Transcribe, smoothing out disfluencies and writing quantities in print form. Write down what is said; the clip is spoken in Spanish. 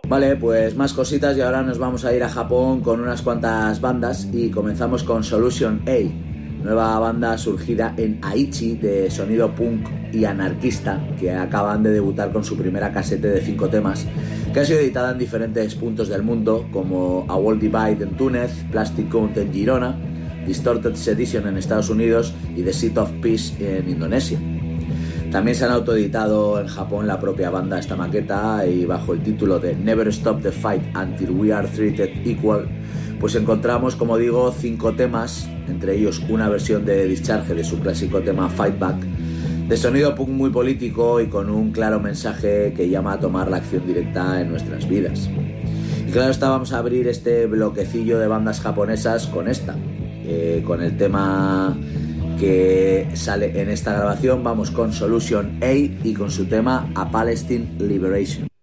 Vale, pues más cositas y ahora nos vamos a ir a Japón con unas cuantas bandas y comenzamos con Solution A, nueva banda surgida en Aichi de sonido punk y anarquista que acaban de debutar con su primera casete de 5 temas que ha sido editada en diferentes puntos del mundo como A World Divide en Túnez, Plastic Count en Girona, Distorted Sedition en Estados Unidos y The Seat of Peace en Indonesia. También se han autoeditado en Japón la propia banda esta maqueta y bajo el título de Never Stop the Fight Until We Are Treated Equal, pues encontramos, como digo, 5 temas, entre ellos una versión de Discharge de su clásico tema Fight Back, de sonido punk muy político y con un claro mensaje que llama a tomar la acción directa en nuestras vidas. Y claro está, vamos a abrir este bloquecillo de bandas japonesas con esta, con el tema que sale en esta grabación. Vamos con Solution A y con su tema A Palestine Liberation.